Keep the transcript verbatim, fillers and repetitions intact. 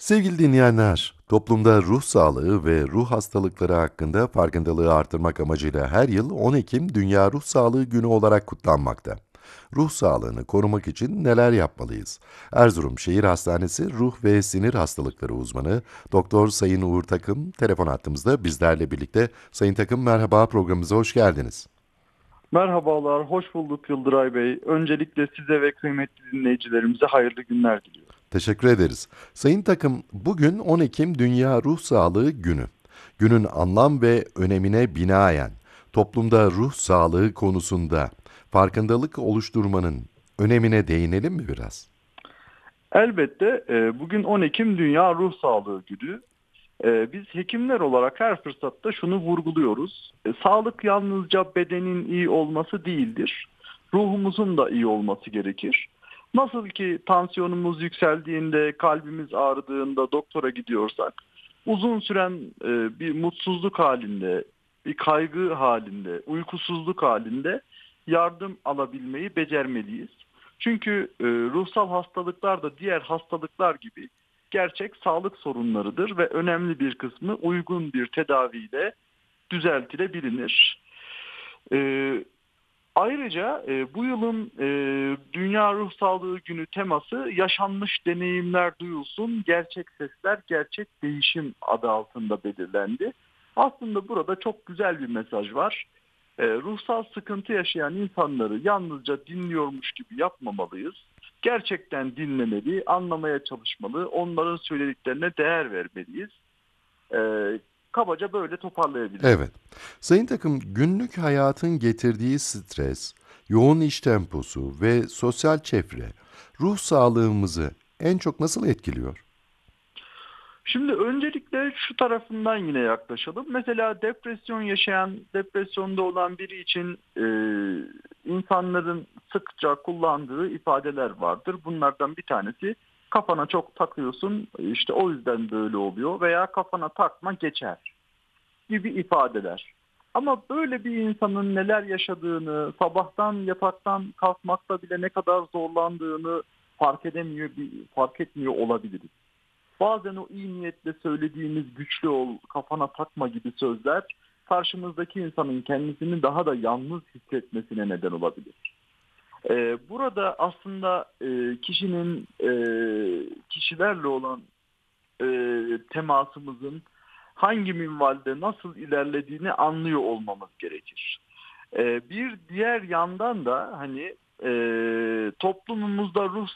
Sevgili dinleyenler, toplumda ruh sağlığı ve ruh hastalıkları hakkında farkındalığı artırmak amacıyla her yıl on Ekim Dünya Ruh Sağlığı Günü olarak kutlanmakta. Ruh sağlığını korumak için neler yapmalıyız? Erzurum Şehir Hastanesi Ruh ve Sinir Hastalıkları uzmanı Doktor Sayın Uğur Takım telefon hattımızda bizlerle birlikte. Sayın Takım, merhaba, programımıza hoş geldiniz. Merhabalar, hoş bulduk Yıldıray Bey. Öncelikle size ve kıymetli dinleyicilerimize hayırlı günler diliyorum. Teşekkür ederiz. Sayın Takım, bugün on Ekim Dünya Ruh Sağlığı Günü. Günün anlam ve önemine binaen toplumda ruh sağlığı konusunda farkındalık oluşturmanın önemine değinelim mi biraz? Elbette e, bugün on Ekim Dünya Ruh Sağlığı Günü. E, Biz hekimler olarak her fırsatta şunu vurguluyoruz. E, Sağlık yalnızca bedenin iyi olması değildir. Ruhumuzun da iyi olması gerekir. Nasıl ki tansiyonumuz yükseldiğinde, kalbimiz ağrıdığında doktora gidiyorsak, uzun süren e, bir mutsuzluk halinde, bir kaygı halinde, uykusuzluk halinde yardım alabilmeyi becermeliyiz. Çünkü e, ruhsal hastalıklar da diğer hastalıklar gibi gerçek sağlık sorunlarıdır ve önemli bir kısmı uygun bir tedaviyle düzeltilebilir. E, Ayrıca e, bu yılın e, Dünya Ruh Sağlığı Günü teması yaşanmış deneyimler duyulsun, gerçek sesler, gerçek değişim adı altında belirlendi. Aslında burada çok güzel bir mesaj var. E, ruhsal sıkıntı yaşayan insanları yalnızca dinliyormuş gibi yapmamalıyız. Gerçekten dinlemeli, anlamaya çalışmalı, onların söylediklerine değer vermeliyiz. E, Kabaca böyle toparlayabilirim. Evet. Sayın Takım, günlük hayatın getirdiği stres, yoğun iş temposu ve sosyal çevre ruh sağlığımızı en çok nasıl etkiliyor? Şimdi öncelikle şu tarafından yine yaklaşalım. Mesela depresyon yaşayan, depresyonda olan biri için e, insanların sıkça kullandığı ifadeler vardır. Bunlardan bir tanesi kafana çok takıyorsun, işte o yüzden böyle oluyor veya kafana takma geçer gibi ifadeler. Ama böyle bir insanın neler yaşadığını, sabahtan yataktan kalkmakta bile ne kadar zorlandığını fark edemiyor, fark etmiyor olabiliriz. Bazen o iyi niyetle söylediğimiz güçlü ol, kafana takma gibi sözler karşımızdaki insanın kendisini daha da yalnız hissetmesine neden olabilir. Ee, burada aslında e, kişinin e, kişilerle olan e, temasımızın hangi minvalde nasıl ilerlediğini anlıyor olmamız gerekir. E, bir diğer yandan da hani e, toplumumuzda ruh